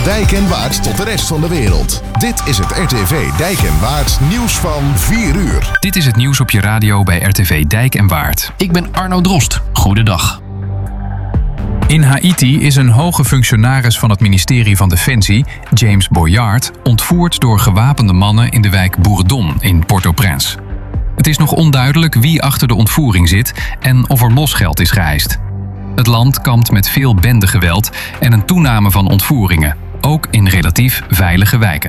Dijk en Waard tot de rest van de wereld. Dit is het RTV Dijk en Waard nieuws van 4 uur. Dit is het nieuws op je radio bij RTV Dijk en Waard. Ik ben Arno Drost. Goedendag. In Haiti is een hoge functionaris van het ministerie van Defensie, James Boyard, ontvoerd door gewapende mannen in de wijk Bourdon in Port-au-Prince. Het is nog onduidelijk wie achter de ontvoering zit en of er losgeld is geëist. Het land kampt met veel bendegeweld en een toename van ontvoeringen, ook in relatief veilige wijken.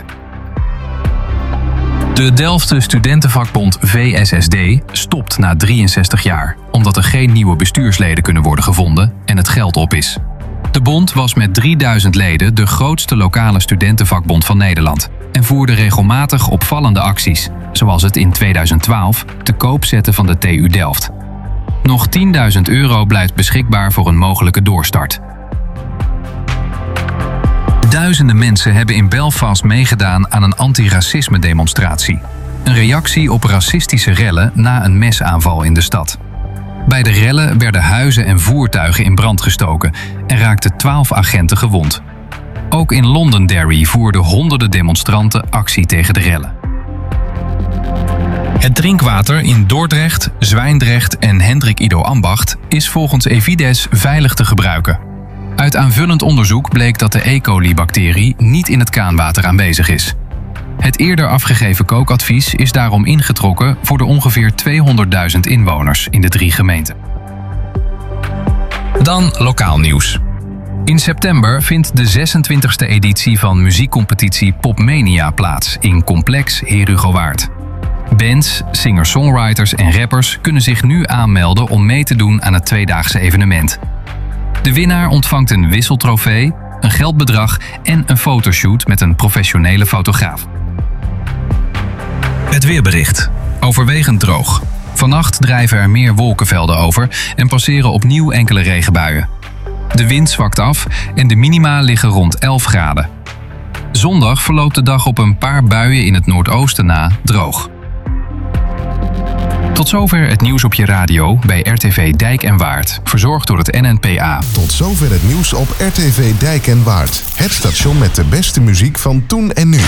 De Delftse studentenvakbond VSSD stopt na 63 jaar, omdat er geen nieuwe bestuursleden kunnen worden gevonden en het geld op is. De bond was met 3000 leden de grootste lokale studentenvakbond van Nederland en voerde regelmatig opvallende acties, zoals het in 2012 te koop zetten van de TU Delft. Nog €10.000 blijft beschikbaar voor een mogelijke doorstart. Duizenden mensen hebben in Belfast meegedaan aan een antiracisme-demonstratie. Een reactie op racistische rellen na een mesaanval in de stad. Bij de rellen werden huizen en voertuigen in brand gestoken en raakten 12 agenten gewond. Ook in Londonderry voerden honderden demonstranten actie tegen de rellen. Het drinkwater in Dordrecht, Zwijndrecht en Hendrik Ido Ambacht is volgens Evides veilig te gebruiken. Uit aanvullend onderzoek bleek dat de E. coli-bacterie niet in het kraanwater aanwezig is. Het eerder afgegeven kookadvies is daarom ingetrokken voor de ongeveer 200.000 inwoners in de 3 gemeenten. Dan lokaal nieuws. In september vindt de 26e editie van muziekcompetitie Popmania plaats in Complex Herugowaard. Bands, singer-songwriters en rappers kunnen zich nu aanmelden om mee te doen aan het tweedaagse evenement. De winnaar ontvangt een wisseltrofee, een geldbedrag en een fotoshoot met een professionele fotograaf. Het weerbericht. Overwegend droog. Vannacht drijven er meer wolkenvelden over en passeren opnieuw enkele regenbuien. De wind zwakt af en de minima liggen rond 11 graden. Zondag verloopt de dag op een paar buien in het noordoosten na droog. Tot zover het nieuws op je radio bij RTV Dijk en Waard, verzorgd door het NNPA. Tot zover het nieuws op RTV Dijk en Waard. Het station met de beste muziek van toen en nu.